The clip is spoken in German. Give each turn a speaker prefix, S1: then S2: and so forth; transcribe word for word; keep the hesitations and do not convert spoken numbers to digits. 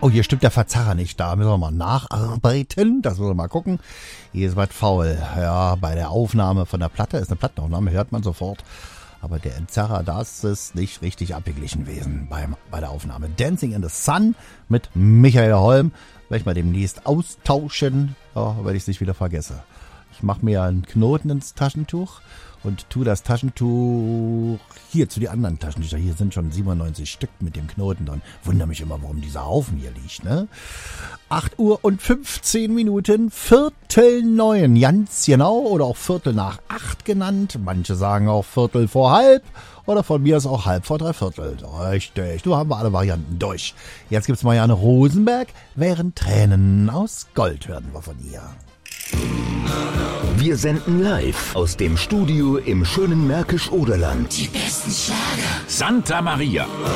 S1: Oh, hier stimmt der Verzerrer nicht. Da müssen wir mal nacharbeiten. Das müssen wir mal gucken. Hier ist was faul. Ja, bei der Aufnahme von der Platte, ist eine Plattenaufnahme, hört man sofort. Aber der Entzerrer, das ist nicht richtig abgeglichen gewesen beim, bei der Aufnahme. Dancing in the Sun mit Michael Holm. Werde ich mal demnächst austauschen, ja, weil ich es nicht wieder vergesse. Ich mache mir einen Knoten ins Taschentuch und tue das Taschentuch hier zu den anderen Taschentücher. Hier sind schon siebenundneunzig Stück mit dem Knoten dran. Wundere mich immer, warum dieser Haufen hier liegt, ne? acht Uhr und fünfzehn Minuten, Viertel neun, ganz genau, oder auch Viertel nach acht genannt. Manche sagen auch Viertel vor halb oder von mir ist auch halb vor drei Viertel. Richtig, du haben wir alle Varianten durch. Jetzt gibt's Marianne Rosenberg, während Tränen aus Gold hören wir von ihr.
S2: Wir senden live aus dem Studio im schönen Märkisch-Oderland.
S3: Die besten Schlager.
S4: Santa Maria.